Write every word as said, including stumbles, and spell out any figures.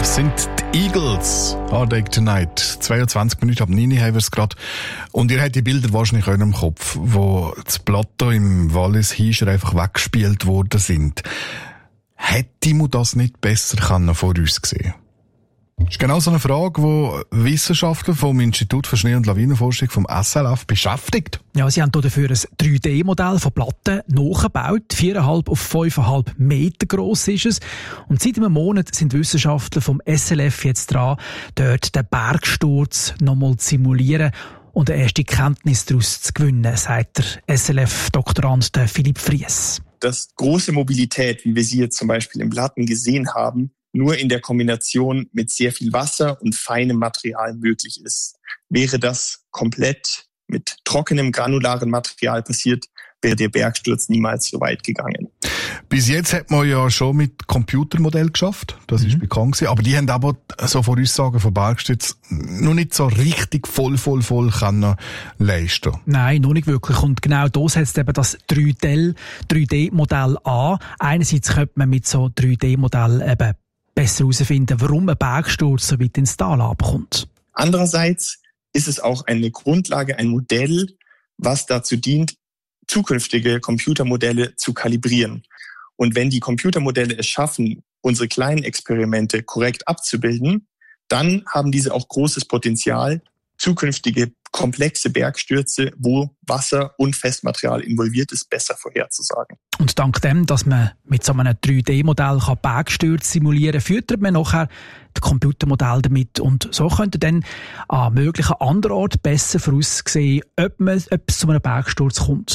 Das sind die Eagles. Hard Day Tonight. zweiundzwanzig Minuten ab neun haben wir es gerade. Und ihr habt die Bilder wahrscheinlich auch im Kopf, wo das Plateau im Wallis Hiescher einfach weggespielt worden sind. Hätte man das nicht besser können voraussehen? Das ist genau so eine Frage, die Wissenschaftler vom Institut für Schnee- und Lawinenforschung vom S L F beschäftigt. Ja, sie haben hier dafür ein drei D Modell von Platten nachgebaut. vier Komma fünf auf fünf Komma fünf Meter gross ist es. Und seit einem Monat sind Wissenschaftler vom S L F jetzt dran, dort den Bergsturz nochmal zu simulieren und eine erste Kenntnis daraus zu gewinnen, sagt der S L F-Doktorand Philipp Fries. Dass große Mobilität, wie wir sie jetzt zum Beispiel im Platten gesehen haben, nur in der Kombination mit sehr viel Wasser und feinem Material möglich ist. Wäre das komplett mit trockenem, granularen Material passiert, wäre der Bergsturz niemals so weit gegangen. Bis jetzt hat man ja schon mit Computermodell geschafft, das mhm. ist bekannt gewesen, aber die haben aber so Voraussagen von Bergstürzen noch nicht so richtig voll, voll, voll können leisten. Nein, noch nicht wirklich. Und genau da setzt eben das drei D Modell an. Einerseits könnte man mit so drei D Modell eben besser herausfinden, warum ein Bergsturz so weit ins Tal abkommt. Andererseits ist es auch eine Grundlage, ein Modell, was dazu dient, zukünftige Computermodelle zu kalibrieren. Und wenn die Computermodelle es schaffen, unsere kleinen Experimente korrekt abzubilden, dann haben diese auch großes Potenzial, zukünftige komplexe Bergstürze, wo Wasser und Festmaterial involviert ist, besser vorherzusagen. Und dank dem, dass man mit so einem drei D Modell Bergstürze simulieren kann, füttert man nachher das Computermodell damit. Und so könnte dann an möglichen anderen Orten besser voraussehen, ob, man, ob es zu einem Bergsturz kommt.